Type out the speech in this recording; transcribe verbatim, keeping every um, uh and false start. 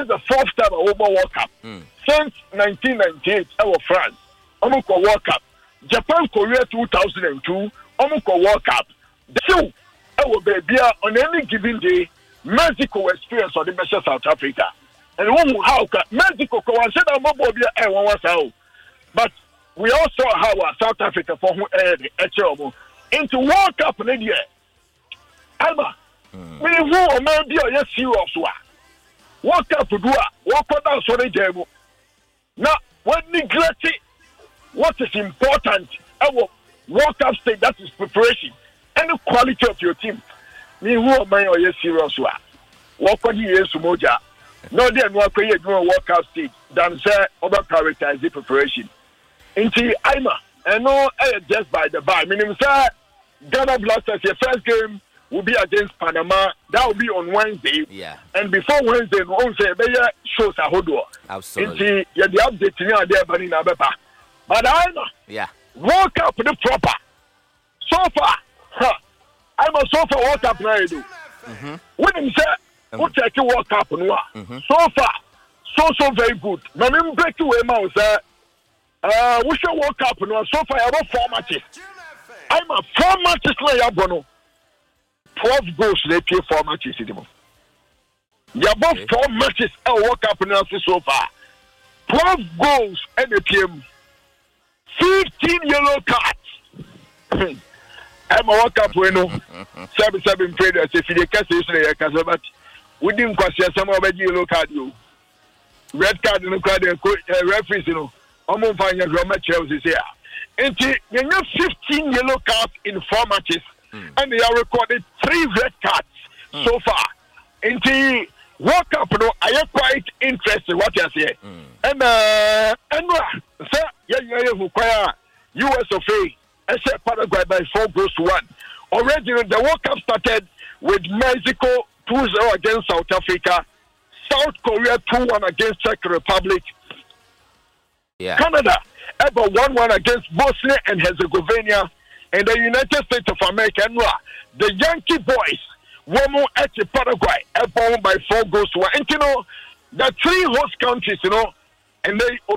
the fourth time I won World Cup. Mm. Since nineteen ninety-eight, I was France. I'm going World Cup. Japan, Korea two thousand two, I'm going World Cup. The two, I will be on any given day, Mexico experience on the best South Africa. And one how Mexico can say that more be a one was out. But we also saw how South Africa for who aired the into World Cup in India. Alma, we who are maybe a serious one. World Cup to do what down so they do. Now, when neglecting what is important, our World Cup stage, that is preparation and the quality of your team. Me who are my or serious one. What can you use to moja? No, then what can you do a World Cup stage than say over prioritize the preparation. Into Ima, and no, just by the by. Meaning, sir, Ghana Blasters, your first game will be against Panama. That will be on Wednesday. Yeah. And before Wednesday, on say, they shows a hodor. Absolutely. Into the update near there, but in Abeba. But Ima, yeah. World Cup the proper. So far, huh? I'm a so far World Cup now. Do. Mm-hmm. When him say, what take you World Cup now? So far, so so very good. Now me break away mouse. Uh, we should World Cup now. So far, I have four matches. I'm a four matches like I bono. Twelve goals they play four matches. You have okay. four matches at World Cup now so far. Twelve goals and the team. Fifteen yellow cards. I'm a World Cup winner. Seven seven traders. If you can't say so, but we didn't question some of the yellow card. You red card in the card. Referees, you know. I'm going to find your match houses here. And you have fifteen yellow cards in four matches, mm. and they are recorded three red cards mm. so far. And the World Cup, no, I am quite interested what you say. Mm. And uh, and uh, sir, yeah, you require U S of A. I said Paraguay by four goals to one. Already, the World Cup started with Mexico two zero against South Africa, South Korea two one against Czech Republic. Yeah. Canada about one one against Bosnia and Herzegovina, and the United States of America. The Yankee boys won at Paraguay about by four goals to one. And you know, the three host countries, you know, and they